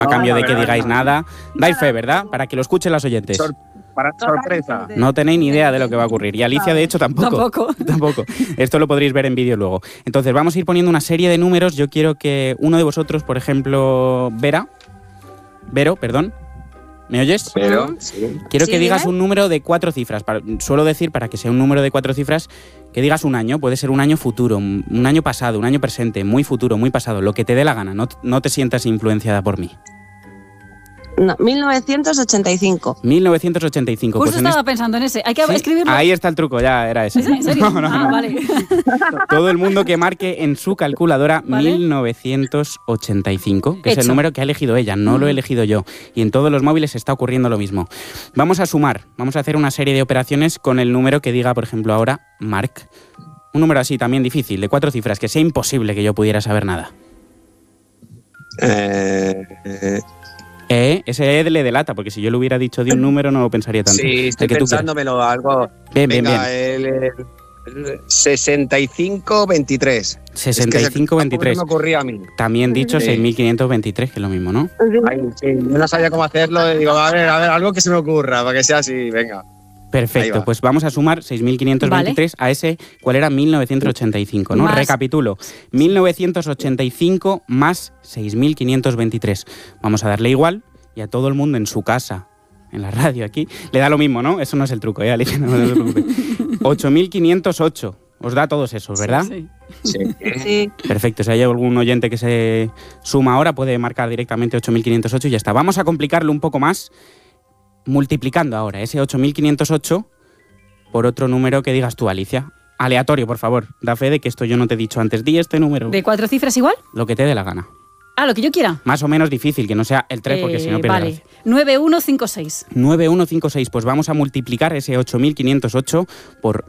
a cambio de que digáis nada. Dais fe, ¿verdad? Para que lo escuchen los oyentes. Para sorpresa. No tenéis ni idea de lo que va a ocurrir. Y Alicia, de hecho, tampoco. Esto lo podréis ver en vídeo luego. Entonces, vamos a ir poniendo una serie de números. Yo quiero que uno de vosotros, por ejemplo, Vero, perdón. ¿Me oyes? Pero, sí. Quiero que digas un número de 4 cifras. Suelo decir, para que sea un número de 4 cifras, que digas un año. Puede ser un año futuro, un año pasado, un año presente, muy futuro, muy pasado. Lo que te dé la gana. No te sientas influenciada por mí. No, 1985. 1985. Justo estaba pensando en ese. Hay que escribirlo. Ahí está el truco, ya era ese. ¿En serio? No. Vale. Todo el mundo que marque en su calculadora 1985, que es el número que ha elegido ella, no lo he elegido yo. Y en todos los móviles está ocurriendo lo mismo. Vamos a sumar, vamos a hacer una serie de operaciones con el número que diga, por ejemplo, ahora Marc. Un número así también difícil, de 4 cifras, que sea imposible que yo pudiera saber nada. Ese le delata, porque si yo le hubiera dicho de un número no lo pensaría tanto. Sí, estoy pensándomelo algo. Bien. 65-23. 65-23. Me ocurría a mí. También dicho 6.523, que es lo mismo, ¿no? Ay, sí, yo no sabía cómo hacerlo. Digo, a ver, algo que se me ocurra, para que sea así, venga. Perfecto, pues vamos a sumar 6.523 a ese, ¿cuál era? 1985, ¿no? Más. Recapitulo, 1985 más 6.523. Vamos a darle igual y a todo el mundo en su casa, en la radio aquí, le da lo mismo, ¿no? Eso no es el truco, Alicia, no se preocupe. 8.508, os da a todos esos, ¿verdad? Sí. Perfecto, si hay algún oyente que se suma ahora puede marcar directamente 8.508 y ya está. Vamos a complicarlo un poco más, multiplicando ahora ese 8.508 por otro número que digas tú, Alicia. Aleatorio, por favor. Da fe de que esto yo no te he dicho antes. Di este número. ¿De 4 cifras igual? Lo que te dé la gana. Ah, lo que yo quiera. Más o menos difícil, que no sea el 3 porque si no pierde gracia. 9156. 9156. Pues vamos a multiplicar ese 8.508 por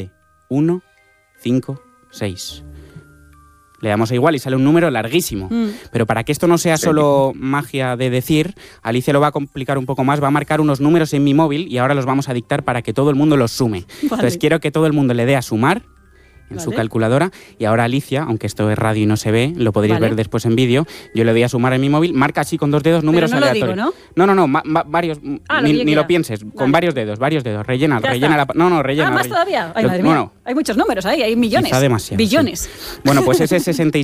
9156. Le damos a igual y sale un número larguísimo. Pero para que esto no sea solo magia de decir, Alicia lo va a complicar un poco más, va a marcar unos números en mi móvil y ahora los vamos a dictar para que todo el mundo los sume. Entonces quiero que todo el mundo le dé a sumar en su calculadora y ahora Alicia, aunque esto es radio y no se ve, lo podréis ver después en vídeo, yo le doy a sumar en mi móvil, marca así con 2 dedos números aleatorios. Lo digo, No, varios, ni lo pienses, con varios dedos, rellena la... rellena. Más todavía. Ay, madre mía. Hay muchos números ahí, hay millones. Quizá demasiado. Billones. Sí. Bueno, pues ese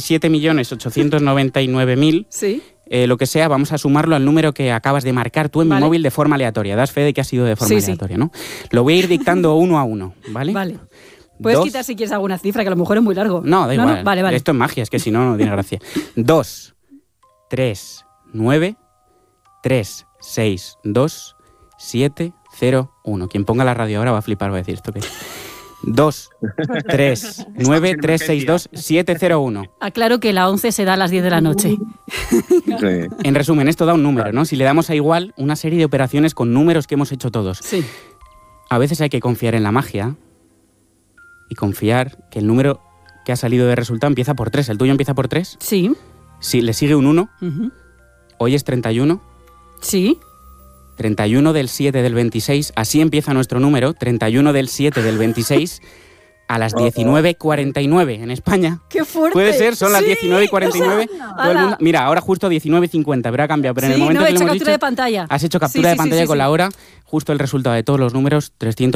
67.899.000, sí. Lo que sea, vamos a sumarlo al número que acabas de marcar tú en mi móvil de forma aleatoria. Das fe de que ha sido de forma aleatoria, ¿no? Lo voy a ir dictando uno a uno, ¿vale? Vale. Puedes quitar si quieres alguna cifra, que a lo mejor es muy largo. No, da igual. No. Vale. Esto es magia, es que si no, no tiene gracia. 2, 3, 9, 3, 6, 2, 7, 0, 1. Quien ponga la radio ahora va a flipar, va a decir esto que es. 2, 3, 9, 3, 6, 2, 7, 0, 1. Aclaro que la 11 se da a las 10 de la noche. En resumen, esto da un número, ¿no? Si le damos a igual, una serie de operaciones con números que hemos hecho todos. Sí. A veces hay que confiar en la magia y confiar que el número que ha salido de resultado empieza por 3. ¿El tuyo empieza por 3? Sí. Si le sigue un 1, hoy es 31. Sí. 31 del 7 del 26, así empieza nuestro número, 31 del 7 del 26 a las 19:49 en España. ¡Qué fuerte! Puede ser, son las 19:49. Todo el mundo, mira, ahora justo 19:50, pero ha cambiado. Pero en el momento no, que he hecho lo hemos captura dicho, de pantalla. Has hecho captura de pantalla con la hora, justo el resultado de todos los números,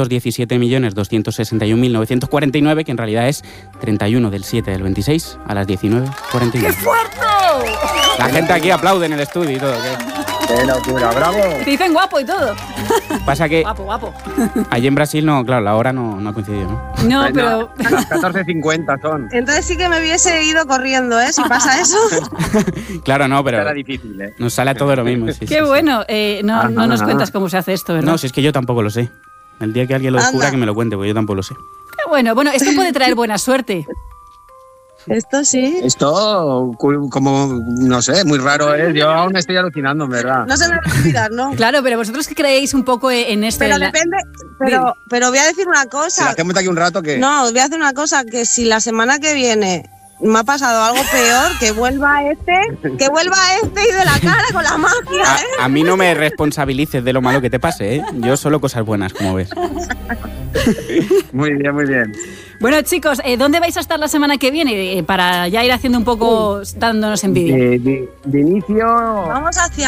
317.261.949, que en realidad es 31 del 7 del 26 a las 19:49. ¡Qué fuerte! La gente aquí aplaude en el estudio y todo. ¡Qué locura, bravo! Te dicen guapo y todo. Pasa que Guapo. allí en Brasil, no, claro, la hora no ha coincidido, ¿no? No, pero... Las 14:50 son. Entonces sí que me hubiese ido corriendo, si pasa eso. Claro, no, pero Era difícil, ¿eh? nos sale a todo lo mismo. Qué bueno. No nos cuentas cómo se hace esto, ¿verdad? No, si es que yo tampoco lo sé. El día que alguien lo descubra, que me lo cuente, porque yo tampoco lo sé. Qué bueno. Bueno, esto puede traer buena suerte. Esto sí. Esto, como, no sé, muy raro es. Yo aún estoy alucinando, en verdad. No se me va a olvidar, ¿no? Claro, pero vosotros que creéis un poco en esto. Pero depende. Pero voy a decir una cosa. Si la hacemos aquí un rato, que... No, voy a hacer una cosa, que si la semana que viene me ha pasado algo peor, que vuelva este y de la cara con la magia, ¿eh? A mí no me responsabilices de lo malo que te pase, ¿eh? Yo solo cosas buenas, como ves. Muy bien, muy bien. Bueno, chicos, ¿dónde vais a estar la semana que viene? Para ya ir haciendo un poco, dándonos envidia. De inicio... Vamos hacia